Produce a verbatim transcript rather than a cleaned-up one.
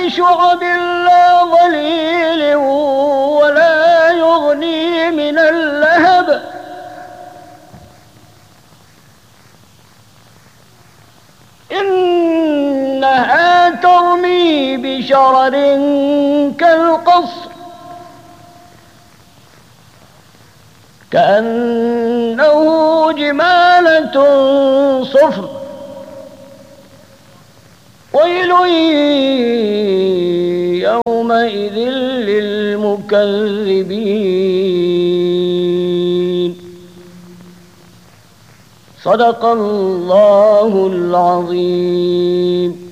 شعب لا ظليل ولا يغني من اللهب إنها ترمي بشرر كالقصر كأنه جمالة صفر ويل يومئذ للمكذبين. صدق الله العظيم.